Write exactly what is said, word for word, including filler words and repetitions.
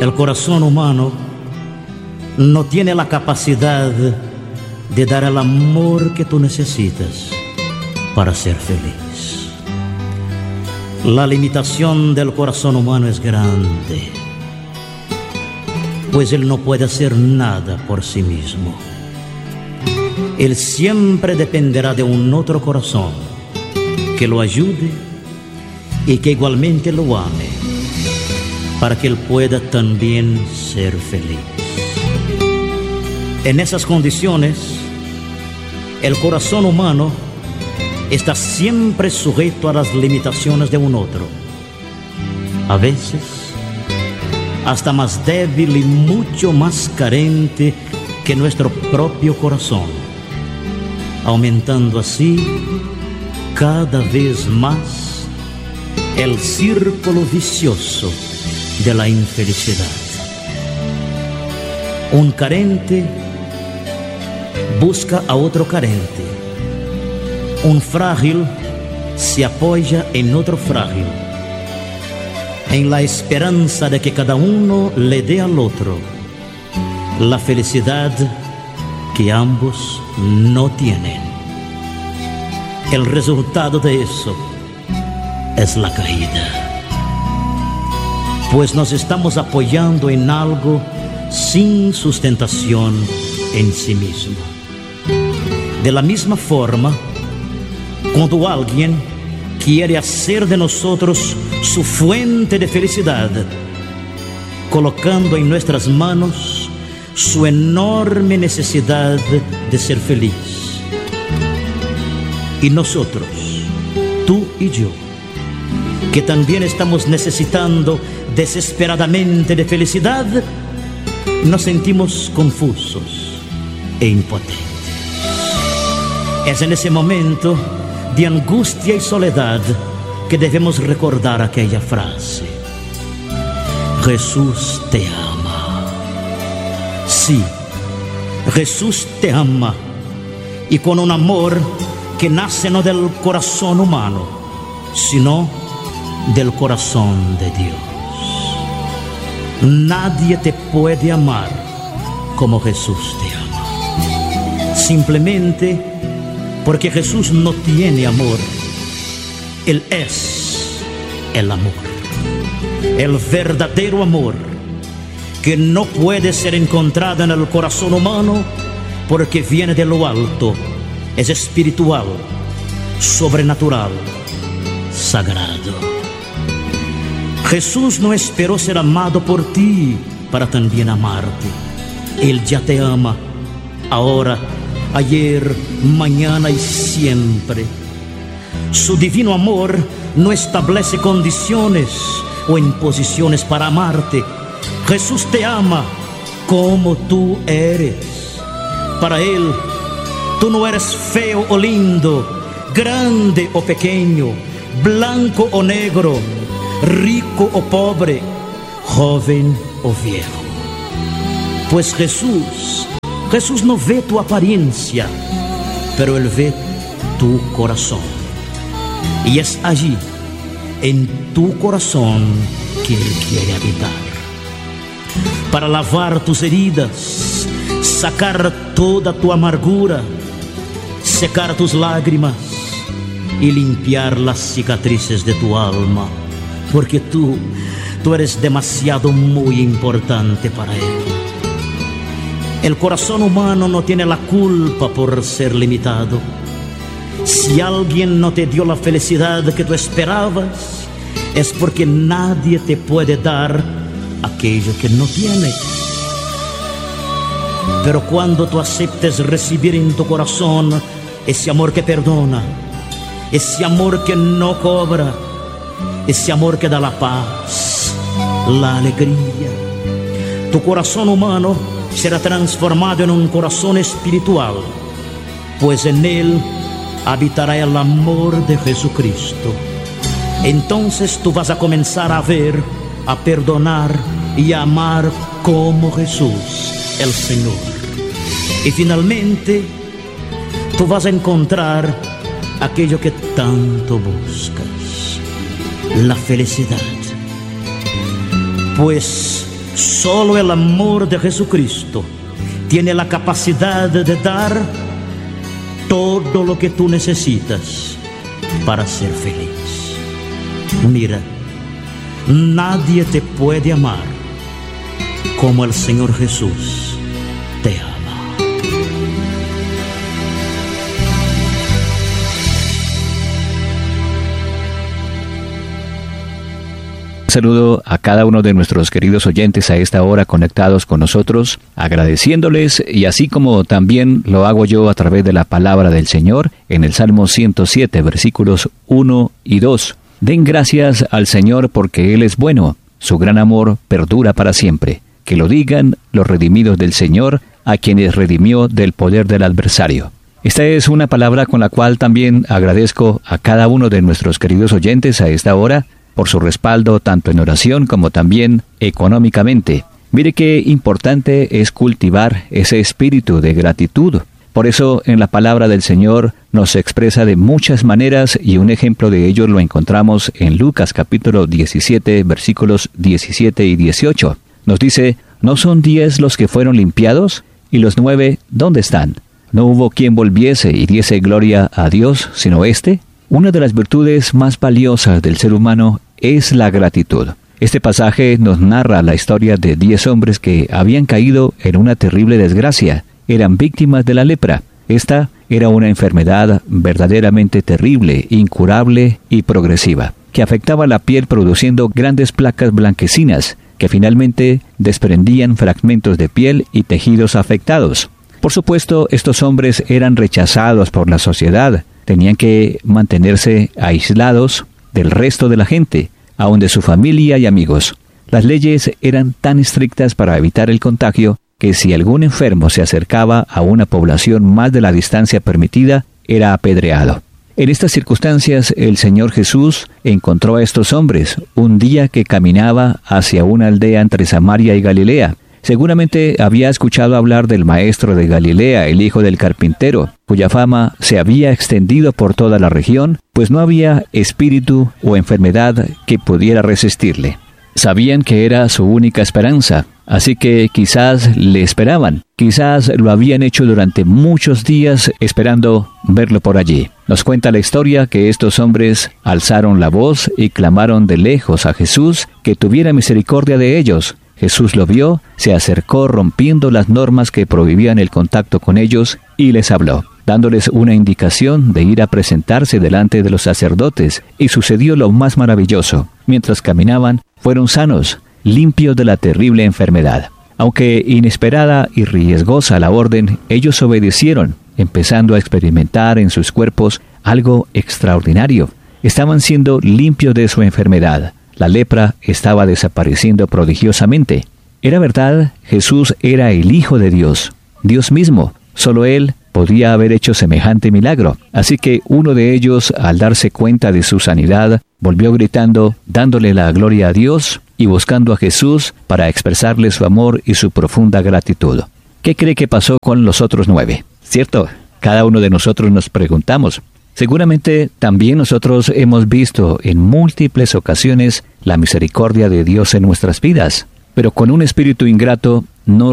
El corazón humano no tiene la capacidad de dar el amor que tú necesitas para ser feliz. La limitación del corazón humano es grande, pues él no puede hacer nada por sí mismo. Él siempre dependerá de un otro corazón que lo ayude y que igualmente lo ame, para que él pueda también ser feliz. En esas condiciones, el corazón humano está siempre sujeto a las limitaciones de un otro, a veces hasta más débil y mucho más carente que nuestro propio corazón, aumentando así cada vez más el círculo vicioso de la infelicidad. Un carente busca a otro carente. Un frágil se apoya en otro frágil, en la esperanza de que cada uno le dé al otro la felicidad que ambos no tienen. El resultado de eso es la caída, pues nos estamos apoyando en algo sin sustentación en sí mismo. De la misma forma, cuando alguien quiere hacer de nosotros su fuente de felicidad, colocando en nuestras manos su enorme necesidad de ser feliz, y nosotros, tú y yo, que también estamos necesitando desesperadamente de felicidad, nos sentimos confusos e impotentes. Es en ese momento de angustia y soledad que debemos recordar aquella frase: Jesús te ama. Sí, Jesús te ama, y con un amor que nace no del corazón humano, sino del corazón de Dios. Nadie te puede amar como Jesús te ama, simplemente porque Jesús no tiene amor. Él es el amor, el verdadero amor, que no puede ser encontrado en el corazón humano porque viene de lo alto, es espiritual, sobrenatural, sagrado. Jesús no esperó ser amado por ti para también amarte. Él ya te ama, ahora, ayer, mañana y siempre. Su divino amor no establece condiciones o imposiciones para amarte. Jesús te ama como tú eres. Para Él, tú no eres feo o lindo, grande o pequeño, blanco o negro, rico o pobre, joven o viejo. Pues Jesús, Jesús no ve tu apariencia, pero Él ve tu corazón. Y es allí, en tu corazón, que Él quiere habitar, para lavar tus heridas, sacar toda tu amargura, secar tus lágrimas y limpiar las cicatrices de tu alma, porque tú, tú eres demasiado muy importante para Él. El corazón humano no tiene la culpa por ser limitado. Si alguien no te dio la felicidad que tú esperabas, es porque nadie te puede dar aquello que no tienes. Pero cuando tú aceptes recibir en tu corazón ese amor que perdona, ese amor que no cobra, ese amor que da la paz, la alegría, tu corazón humano será transformado en un corazón espiritual, pues en él habitará el amor de Jesucristo. Entonces tú vas a comenzar a ver, a perdonar y a amar como Jesús, el Señor. Y finalmente tú vas a encontrar aquello que tanto buscas, la felicidad. Pues solo el amor de Jesucristo tiene la capacidad de dar todo lo que tú necesitas para ser feliz. Mira, nadie te puede amar como el Señor Jesús te ama. Saludo a cada uno de nuestros queridos oyentes a esta hora conectados con nosotros, agradeciéndoles, y así como también lo hago yo a través de la palabra del Señor, en el Salmo ciento siete, versículos uno y dos. Den gracias al Señor porque Él es bueno, su gran amor perdura para siempre. Que lo digan los redimidos del Señor, a quienes redimió del poder del adversario. Esta es una palabra con la cual también agradezco a cada uno de nuestros queridos oyentes a esta hora, por su respaldo tanto en oración como también económicamente. Mire qué importante es cultivar ese espíritu de gratitud. Por eso en la palabra del Señor nos expresa de muchas maneras, y un ejemplo de ello lo encontramos en Lucas capítulo diecisiete, versículos diecisiete y dieciocho. Nos dice: ¿no son diez los que fueron limpiados? ¿Y los nueve dónde están? ¿No hubo quien volviese y diese gloria a Dios sino éste? Una de las virtudes más valiosas del ser humano es la gratitud. Este pasaje nos narra la historia de diez hombres que habían caído en una terrible desgracia. Eran víctimas de la lepra. Esta era una enfermedad verdaderamente terrible, incurable y progresiva, que afectaba la piel produciendo grandes placas blanquecinas, que finalmente desprendían fragmentos de piel y tejidos afectados. Por supuesto, estos hombres eran rechazados por la sociedad. Tenían que mantenerse aislados del resto de la gente, aun de su familia y amigos. Las leyes eran tan estrictas para evitar el contagio que si algún enfermo se acercaba a una población más de la distancia permitida, era apedreado. En estas circunstancias, el Señor Jesús encontró a estos hombres un día que caminaba hacia una aldea entre Samaria y Galilea. Seguramente había escuchado hablar del maestro de Galilea, el hijo del carpintero, cuya fama se había extendido por toda la región, pues no había espíritu o enfermedad que pudiera resistirle. Sabían que era su única esperanza, así que quizás le esperaban, quizás lo habían hecho durante muchos días esperando verlo por allí. Nos cuenta la historia que estos hombres alzaron la voz y clamaron de lejos a Jesús que tuviera misericordia de ellos. Jesús lo vio, se acercó rompiendo las normas que prohibían el contacto con ellos y les habló, dándoles una indicación de ir a presentarse delante de los sacerdotes, y sucedió lo más maravilloso. Mientras caminaban, fueron sanos, limpios de la terrible enfermedad. Aunque inesperada y riesgosa la orden, ellos obedecieron, empezando a experimentar en sus cuerpos algo extraordinario. Estaban siendo limpios de su enfermedad. La lepra estaba desapareciendo prodigiosamente. Era verdad, Jesús era el Hijo de Dios, Dios mismo. Solo Él podía haber hecho semejante milagro. Así que uno de ellos, al darse cuenta de su sanidad, volvió gritando, dándole la gloria a Dios y buscando a Jesús para expresarle su amor y su profunda gratitud. ¿Qué cree que pasó con los otros nueve? ¿Cierto? Cada uno de nosotros nos preguntamos. Seguramente también nosotros hemos visto en múltiples ocasiones la misericordia de Dios en nuestras vidas, pero con un espíritu ingrato no